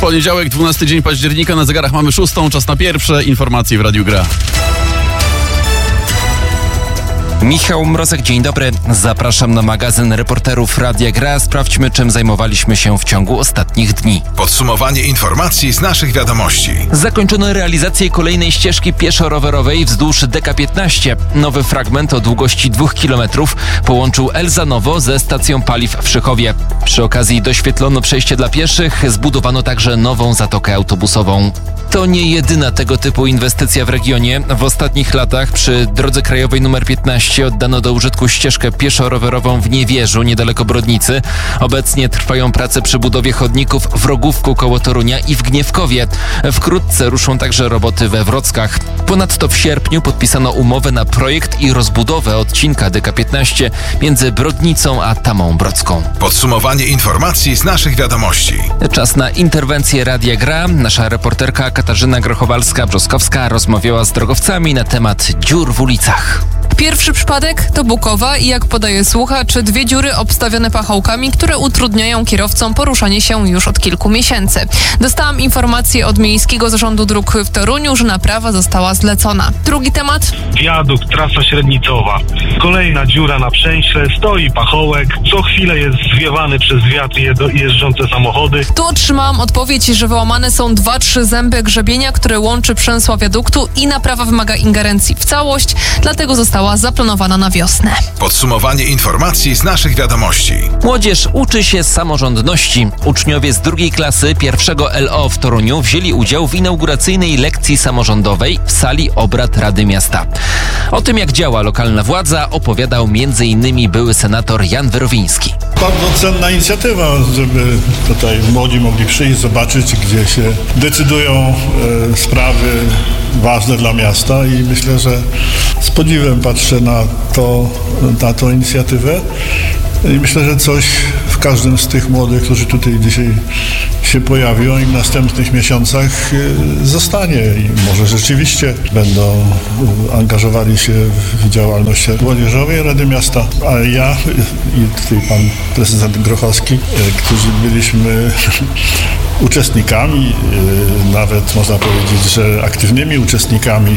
Poniedziałek, 12 dzień października, na zegarach mamy 6, czas na pierwsze informacje w Radiu Gra. Michał Mrozek, dzień dobry. Zapraszam na magazyn reporterów Radia Gra. Sprawdźmy, czym zajmowaliśmy się w ciągu ostatnich dni. Podsumowanie informacji z naszych wiadomości. Zakończono realizację kolejnej ścieżki pieszo-rowerowej wzdłuż DK15. Nowy fragment o długości 2 km połączył Elzanowo ze stacją paliw w Szychowie. Przy okazji doświetlono przejście dla pieszych, zbudowano także nową zatokę autobusową. To nie jedyna tego typu inwestycja w regionie. W ostatnich latach przy drodze krajowej nr 15 oddano do użytku ścieżkę pieszo-rowerową w Niewierzu, niedaleko Brodnicy. Obecnie trwają prace przy budowie chodników w Rogówku koło Torunia i w Gniewkowie. Wkrótce ruszą także roboty we Wrockach. Ponadto w sierpniu podpisano umowę na projekt i rozbudowę odcinka DK15 między Brodnicą a Tamą Brodzką. Podsumowanie informacji z naszych wiadomości. Czas na interwencję Radia Gra. Nasza reporterka Katarzyna Grochowalska-Brzoskowska rozmawiała z drogowcami na temat dziur w ulicach. Pierwszy przypadek to Bukowa i jak podaje słuchacz, 2 dziury obstawione pachołkami, które utrudniają kierowcom poruszanie się już od kilku miesięcy. Dostałam informację od Miejskiego Zarządu Dróg w Toruniu, że naprawa została zlecona. Drugi temat? Wiadukt, trasa średnicowa. Kolejna dziura na przęśle, stoi pachołek. Co chwilę jest zwiewany przez wiatr jeżdżące samochody. Tu otrzymałam odpowiedź, że wyłamane są 2-3 zęby grzebienia, które łączy przęsła wiaduktu i naprawa wymaga ingerencji w całość, dlatego została zaplanowana na wiosnę. Podsumowanie informacji z naszych wiadomości. Młodzież uczy się samorządności. Uczniowie z 2. klasy 1 LO w Toruniu wzięli udział w inauguracyjnej lekcji samorządowej w sali obrad Rady Miasta. O tym, jak działa lokalna władza, opowiadał m.in. były senator Jan Wyrowiński. Bardzo cenna inicjatywa, żeby tutaj młodzi mogli przyjść, zobaczyć, gdzie się decydują sprawy ważne dla miasta i myślę, że z podziwem patrzę na tą inicjatywę i myślę, że coś w każdym z tych młodych, którzy tutaj dzisiaj się pojawią i w następnych miesiącach zostanie i może rzeczywiście będą angażowali się w działalność młodzieżowej Rady Miasta, a ja i tutaj pan prezydent Grochowski, którzy byliśmy uczestnikami, nawet można powiedzieć, że aktywnymi uczestnikami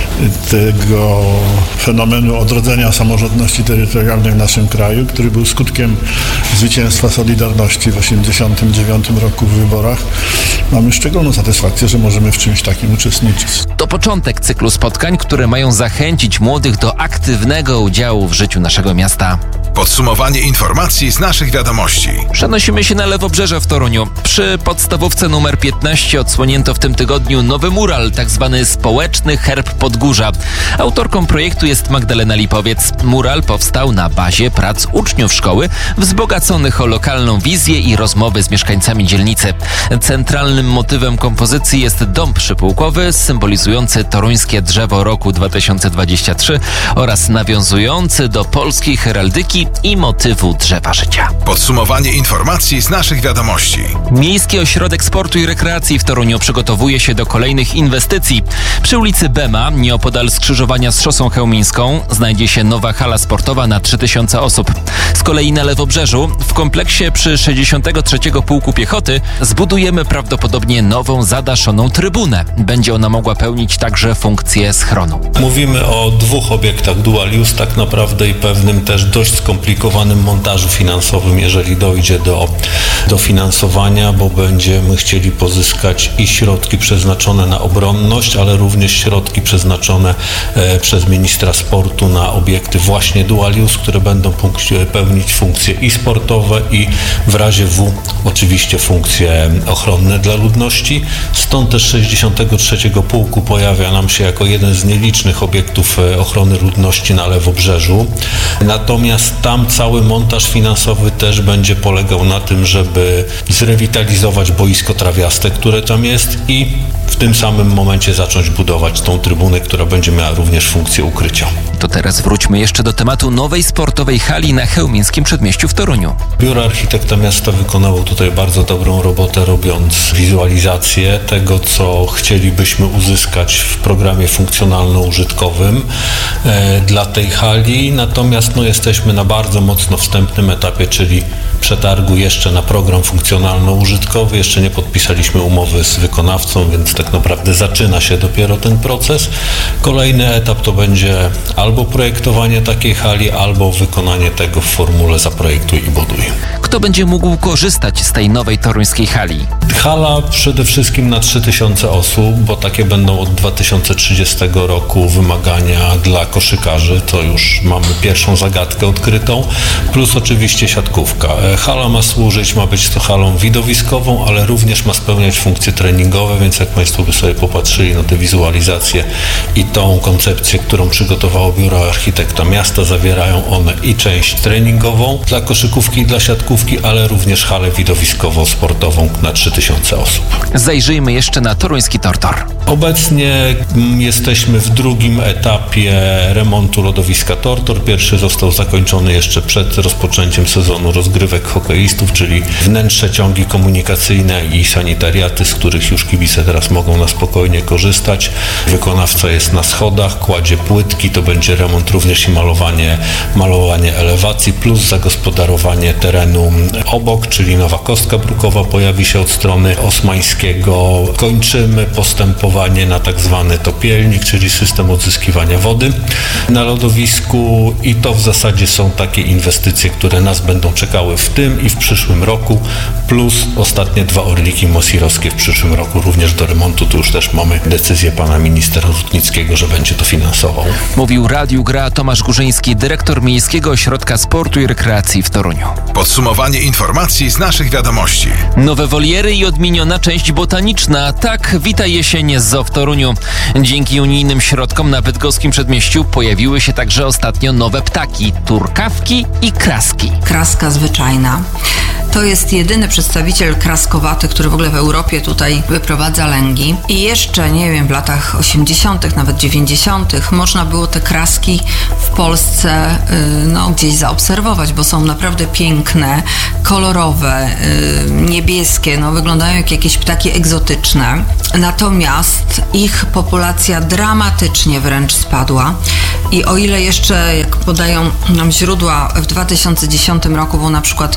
tego fenomenu odrodzenia samorządności terytorialnej w naszym kraju, który był skutkiem zwycięstwa Solidarności w 1989 roku w wyborach. Mamy szczególną satysfakcję, że możemy w czymś takim uczestniczyć. To początek cyklu spotkań, które mają zachęcić młodych do aktywnego udziału w życiu naszego miasta. Podsumowanie informacji z naszych wiadomości. Przenosimy się na Lewobrzeże w Toruniu. Przy podstawówce nr 15 odsłonięto w tym tygodniu nowy mural, tzw. społeczny herb Podgórza. Autorką projektu jest Magdalena Lipowiec. Mural powstał na bazie prac uczniów szkoły, wzbogaconych o lokalną wizję i rozmowy z mieszkańcami dzielnicy. Centralnym motywem kompozycji jest dąb przypułkowy, symbolizujący toruńskie drzewo roku 2023 oraz nawiązujący do polskiej heraldyki i motywu drzewa życia. Podsumowanie informacji z naszych wiadomości. Miejski Ośrodek Sportu i Rekreacji w Toruniu przygotowuje się do kolejnych inwestycji. Przy ulicy Bema, nieopodal skrzyżowania z Szosą Chełmińską, znajdzie się nowa hala sportowa na 3000 osób. Z kolei na Lewobrzeżu, w kompleksie przy 63. Pułku Piechoty, zbudujemy prawdopodobnie nową zadaszoną trybunę. Będzie ona mogła pełnić także funkcję schronu. Mówimy o 2 obiektach dual use tak naprawdę i pewnym też dość skomplikowanym montażu finansowym, jeżeli dojdzie do finansowania, bo będziemy chcieli pozyskać i środki przeznaczone na obronność, ale również środki przeznaczone przez ministra sportu na obiekty właśnie dual use, które będą pełnić funkcje i sportowe, i w razie W oczywiście funkcje ochronne dla ludności. Stąd też 63. Pułku pojawia nam się jako jeden z nielicznych obiektów ochrony ludności na Lewobrzeżu. Natomiast tam cały montaż finansowy też będzie polegał na tym, żeby zrewitalizować boisko trawiaste, które tam jest, i w tym samym momencie zacząć budować tą trybunę, która będzie miała również funkcję ukrycia. To teraz wróćmy jeszcze do tematu nowej sportowej hali na Chełmińskim Przedmieściu w Toruniu. Biuro Architekta Miasta wykonało tutaj bardzo dobrą robotę, robiąc wizualizację tego, co chcielibyśmy uzyskać w programie funkcjonalno-użytkowym dla tej hali. Natomiast jesteśmy na bardzo mocno wstępnym etapie, czyli przetargu jeszcze na program funkcjonalno-użytkowy. Jeszcze nie podpisaliśmy umowy z wykonawcą, więc tak naprawdę zaczyna się dopiero ten proces. Kolejny etap to będzie albo projektowanie takiej hali, albo wykonanie tego w formule zaprojektuj i buduj. Kto będzie mógł korzystać z tej nowej toruńskiej hali? Hala przede wszystkim na 3000 osób, bo takie będą od 2030 roku wymagania dla koszykarzy. To już mamy pierwszą zagadkę odkrytą, plus oczywiście siatkówka. Hala ma być to halą widowiskową, ale również ma spełniać funkcje treningowe, więc jak Państwo by sobie popatrzyli na te wizualizacje i tą koncepcję, którą przygotowało Biuro Architekta Miasta, zawierają one i część treningową dla koszykówki i dla siatkówki, ale również halę widowiskowo-sportową na 3000 osób. Zajrzyjmy jeszcze na toruński Tortor. Obecnie jesteśmy w drugim etapie remontu lodowiska Tortor. Pierwszy został zakończony jeszcze przed rozpoczęciem sezonu rozgrywek hokeistów, czyli wnętrze, ciągi komunikacyjne i sanitariaty, z których już kibice teraz mogą na spokojnie korzystać. Wykonawca jest na schodach, kładzie płytki, to będzie remont również i malowanie elewacji, plus zagospodarowanie terenu obok, czyli nowa kostka brukowa pojawi się od strony Osmańskiego. Kończymy postępowanie na tak zwany topielnik, czyli system odzyskiwania wody na lodowisku i to w zasadzie są takie inwestycje, które nas będą czekały w tym i w przyszłym roku, plus ostatnie 2 orliki mosirowskie w przyszłym roku również do remontu. Tu już też mamy decyzję pana ministra Rutnickiego, że będzie to finansował. Mówił Radiu Gra Tomasz Górzyński, dyrektor Miejskiego Ośrodka Sportu i Rekreacji w Toruniu. Podsumowanie informacji z naszych wiadomości. Nowe woliery i odmieniona część botaniczna. Tak wita jesień Zoo w Toruniu. Dzięki unijnym środkom na bydgoskim Przedmieściu pojawiły się także ostatnio nowe ptaki, turkawki i kraski. Kraska zwyczajna. To jest jedyny przedstawiciel kraskowaty, który w ogóle w Europie tutaj wyprowadza lęgi. I jeszcze, nie wiem, w latach 80., nawet 90. można było te kraski w Polsce gdzieś zaobserwować, bo są naprawdę piękne, kolorowe, niebieskie, wyglądają jak jakieś ptaki egzotyczne. Natomiast ich populacja dramatycznie wręcz spadła. I o ile jeszcze, jak podają nam źródła, w 2010 roku było na przykład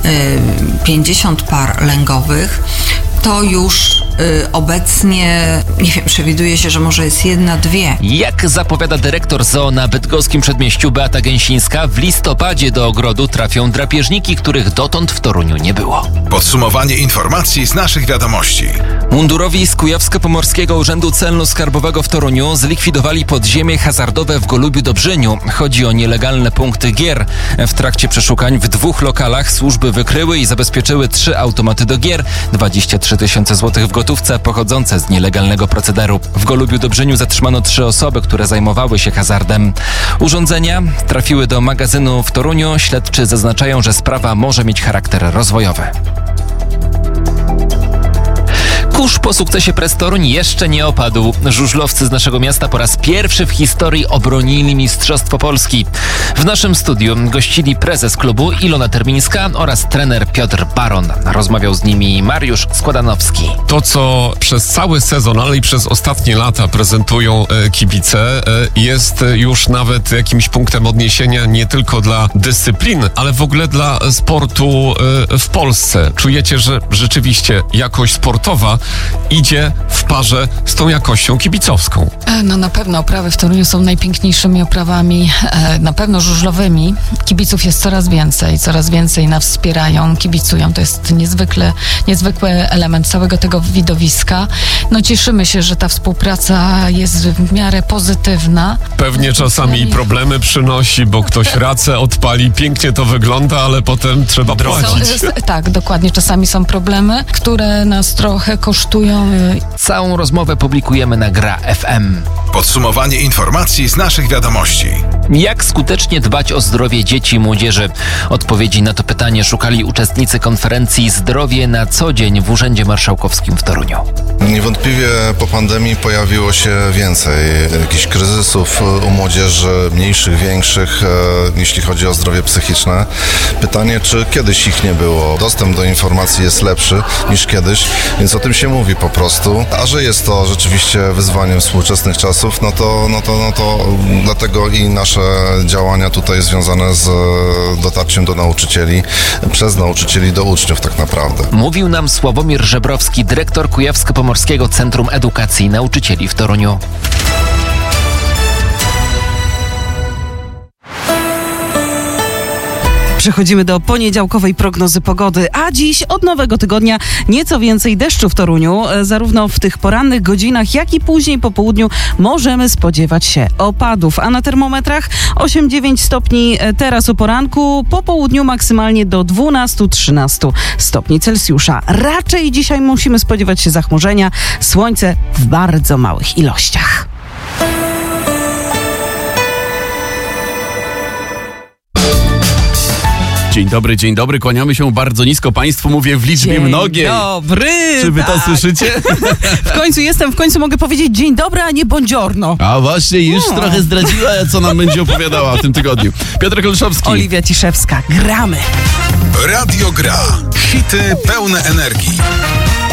50 par lęgowych, to już obecnie, przewiduje się, że może jest 1-2. Jak zapowiada dyrektor zoo na bydgoskim Przedmieściu Beata Gęsińska, w listopadzie do ogrodu trafią drapieżniki, których dotąd w Toruniu nie było. Podsumowanie informacji z naszych wiadomości. Mundurowi z Kujawsko-Pomorskiego Urzędu Celno-Skarbowego w Toruniu zlikwidowali podziemie hazardowe w Golubiu-Dobrzyniu. Chodzi o nielegalne punkty gier. W trakcie przeszukań w 2 lokalach służby wykryły i zabezpieczyły 3 automaty do gier, 23 tysiące złotych w gotówce pochodzące z nielegalnego procederu. W Golubiu-Dobrzyniu zatrzymano 3 osoby, które zajmowały się hazardem. Urządzenia trafiły do magazynu w Toruniu. Śledczy zaznaczają, że sprawa może mieć charakter rozwojowy. Kurz po sukcesie Press Toruń jeszcze nie opadł. Żużlowcy z naszego miasta po raz pierwszy w historii obronili Mistrzostwo Polski. W naszym studiu gościli prezes klubu Ilona Termińska oraz trener Piotr Baron. Rozmawiał z nimi Mariusz Składanowski. To, co przez cały sezon, ale i przez ostatnie lata prezentują kibice, jest już nawet jakimś punktem odniesienia nie tylko dla dyscyplin, ale w ogóle dla sportu w Polsce. Czujecie, że rzeczywiście jakość sportowa idzie w parze z tą jakością kibicowską. Na pewno oprawy w Toruniu są najpiękniejszymi oprawami, na pewno żużlowymi. Kibiców jest coraz więcej nas wspierają, kibicują. To jest niezwykły element całego tego widowiska. Cieszymy się, że ta współpraca jest w miarę pozytywna. Pewnie czasami problemy przynosi, bo ktoś racę odpali, pięknie to wygląda, ale potem trzeba płacić. Tak, dokładnie. Czasami są problemy, które nas trochę kosztują. Całą rozmowę publikujemy na Gra FM. Podsumowanie informacji z naszych wiadomości. Jak skutecznie dbać o zdrowie dzieci i młodzieży? Odpowiedzi na to pytanie szukali uczestnicy konferencji Zdrowie na co dzień w Urzędzie Marszałkowskim w Toruniu. Niewątpliwie po pandemii pojawiło się więcej jakichś kryzysów u młodzieży, mniejszych, większych, jeśli chodzi o zdrowie psychiczne. Pytanie, czy kiedyś ich nie było? Dostęp do informacji jest lepszy niż kiedyś, więc o tym się mówi po prostu. A że jest to rzeczywiście wyzwaniem współczesnych czasów, no to dlatego i nasze działania tutaj związane z dotarciem do nauczycieli, przez nauczycieli do uczniów tak naprawdę. Mówił nam Sławomir Żebrowski, dyrektor Kujawsko-Pomorskiego Centrum Edukacji Nauczycieli w Toruniu. Przechodzimy do poniedziałkowej prognozy pogody, a dziś od nowego tygodnia nieco więcej deszczu w Toruniu. Zarówno w tych porannych godzinach, jak i później po południu możemy spodziewać się opadów, a na termometrach 8-9 stopni teraz o poranku, po południu maksymalnie do 12-13 stopni Celsjusza. Raczej dzisiaj musimy spodziewać się zachmurzenia, słońce w bardzo małych ilościach. Dzień dobry, kłaniamy się bardzo nisko Państwu, mówię w liczbie mnogiej. Dzień dobry! Czy wy to słyszycie? W końcu mogę powiedzieć dzień dobry, a nie buongiorno. A właśnie, już trochę zdradziła, co nam będzie opowiadała w tym tygodniu. Piotr Kolszowski. Oliwia Ciszewska. Gramy! Radio Gra. Hity pełne energii.